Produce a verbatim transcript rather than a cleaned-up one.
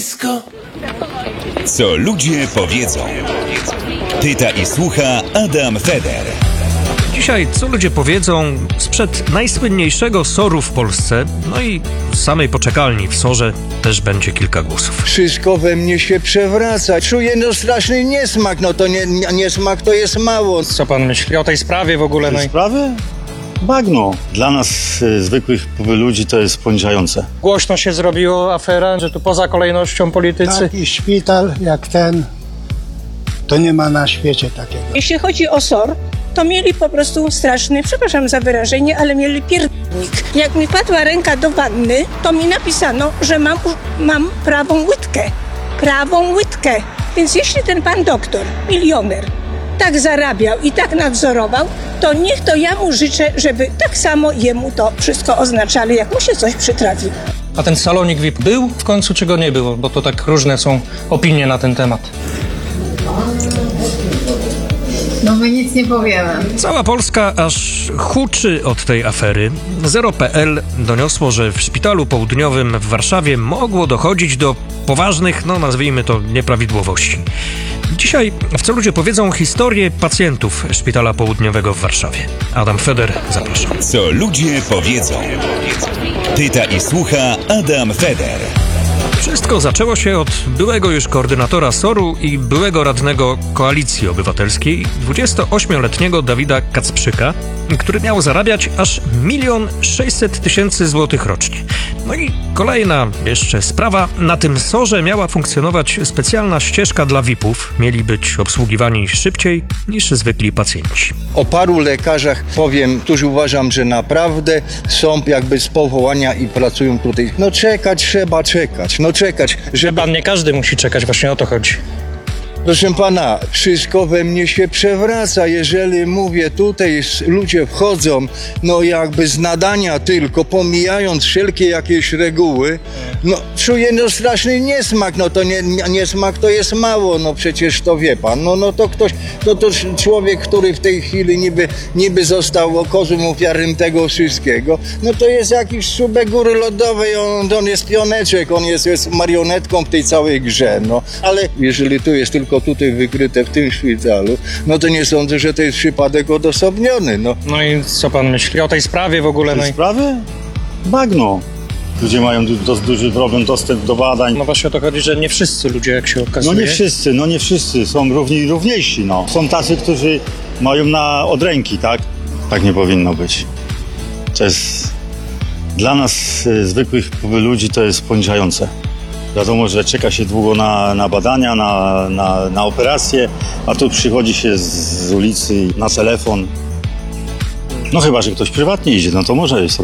Disco. Co ludzie powiedzą. Pyta i słucha Adam Feder. Dzisiaj, co ludzie powiedzą, sprzed najsłynniejszego soru w Polsce, no i z samej poczekalni w sorze też będzie kilka głosów. Wszystko we mnie się przewraca. Czuję no straszny niesmak. No to nie, niesmak to jest mało. Co pan myśli o tej sprawie w ogóle? No i... Sprawy? Bagno. Dla nas, y, zwykłych ludzi, to jest poniżające. Głośno się zrobiło afera, że tu poza kolejnością politycy. Taki szpital jak ten, to nie ma na świecie takiego. Jeśli chodzi o SOR, to mieli po prostu straszny, przepraszam za wyrażenie, ale mieli pierdolnik. Jak mi padła ręka do wanny, to mi napisano, że mam, mam prawą łydkę. Prawą łydkę. Więc jeśli ten pan doktor, milioner, tak zarabiał i tak nadzorował, to niech to ja mu życzę, żeby tak samo jemu to wszystko oznaczali, jak mu się coś przytrafi. A ten salonik V I P był w końcu, czy go nie było? Bo to tak różne są opinie na ten temat. No my nic nie powiemy. Cała Polska aż huczy od tej afery. Zero kropka pe el doniosło, że w szpitalu południowym w Warszawie mogło dochodzić do poważnych, no nazwijmy to, nieprawidłowości. Dzisiaj, w co ludzie powiedzą, historię pacjentów Szpitala Południowego w Warszawie. Adam Feder, zapraszam. Co ludzie powiedzą. Pyta i słucha Adam Feder. Wszystko zaczęło się od byłego już koordynatora soru i byłego radnego Koalicji Obywatelskiej, dwudziestoośmioletniego Dawida Kacprzyka, który miał zarabiać aż milion sześćset tysięcy złotych rocznie. No i kolejna jeszcze sprawa. Na tym sorze miała funkcjonować specjalna ścieżka dla V I P-ów. Mieli być obsługiwani szybciej niż zwykli pacjenci. O paru lekarzach powiem, którzy uważam, że naprawdę są jakby z powołania i pracują tutaj. No czekać trzeba czekać, no czekać. Że pan nie każdy musi czekać, właśnie o to chodzi. Proszę pana, wszystko we mnie się przewraca, jeżeli mówię, tutaj ludzie wchodzą, no jakby z nadania tylko, pomijając wszelkie jakieś reguły, no czuję no straszny niesmak, no to nie, niesmak to jest mało, no przecież to wie pan, no, no to ktoś, to, to człowiek, który w tej chwili niby, niby został kozłem ofiarnym tego wszystkiego, no to jest jakiś czubek góry lodowej, on, on jest pioneczek, on jest, jest marionetką w tej całej grze, no, ale jeżeli tu jest tylko tutaj wykryte w tym szpitalu, no to nie sądzę, że to jest przypadek odosobniony, no. No i co pan myśli o tej sprawie w ogóle? No i... Sprawy? Bagno. Ludzie mają du- do- duży problem, dostęp do badań. No właśnie o to chodzi, że nie wszyscy ludzie, jak się okazuje. No nie wszyscy, no nie wszyscy są równi i równiejsi, no. Są tacy, którzy mają na od ręki, tak? Tak nie powinno być. To jest... Dla nas, y, zwykłych ludzi, to jest poniżające. Wiadomo, że czeka się długo na, na badania, na, na, na operacje, a tu przychodzi się z, z ulicy na telefon. No chyba, że ktoś prywatnie idzie, no to może sobie